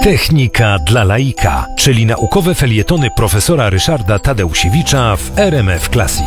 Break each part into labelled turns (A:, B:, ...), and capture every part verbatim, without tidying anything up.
A: Technika dla laika, czyli naukowe felietony profesora Ryszarda Tadeusiewicza w R M F Classic.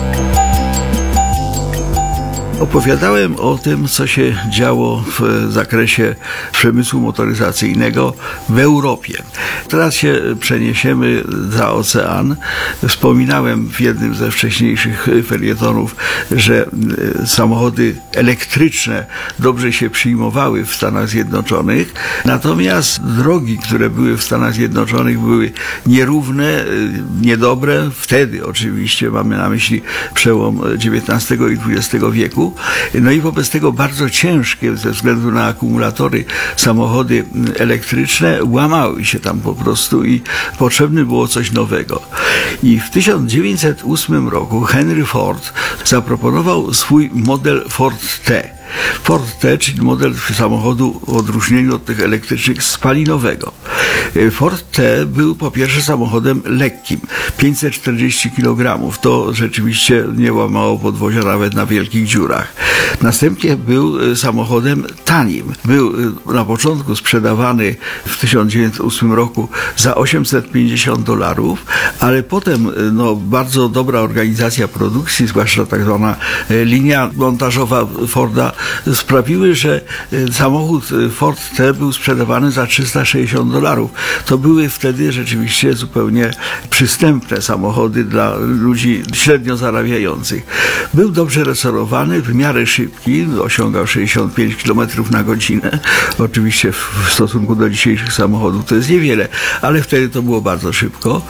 B: Opowiadałem o tym, co się działo w zakresie przemysłu motoryzacyjnego w Europie. Teraz się przeniesiemy za ocean. Wspominałem w jednym ze wcześniejszych felietonów, że samochody elektryczne dobrze się przyjmowały w Stanach Zjednoczonych, natomiast drogi, które były w Stanach Zjednoczonych, były nierówne, niedobre. Wtedy oczywiście mamy na myśli przełom dziewiętnastego i dwudziestego wieku. No i wobec tego bardzo ciężkie ze względu na akumulatory samochody elektryczne łamały się tam po prostu i potrzebne było coś nowego. I w tysiąc dziewięćset ósmym roku Henry Ford zaproponował swój model Ford T. Ford T, czyli model samochodu w odróżnieniu od tych elektrycznych spalinowego. Ford T był po pierwsze samochodem lekkim, pięćset czterdzieści kilogramów. To rzeczywiście nie łamało podwozia nawet na wielkich dziurach. Następnie był samochodem tanim. Był na początku sprzedawany w tysiąc dziewięćset ósmym roku za osiemset pięćdziesiąt dolarów, ale potem no, bardzo dobra organizacja produkcji, zwłaszcza tak zwana linia montażowa Forda, sprawiły, że samochód Ford T był sprzedawany za trzysta sześćdziesiąt dolarów. To były wtedy rzeczywiście zupełnie przystępne samochody dla ludzi średnio zarabiających. Był dobrze restaurowany, w miarę szybki, osiągał sześćdziesiąt pięć kilometrów na godzinę. Oczywiście w stosunku do dzisiejszych samochodów to jest niewiele, ale wtedy to było bardzo szybko.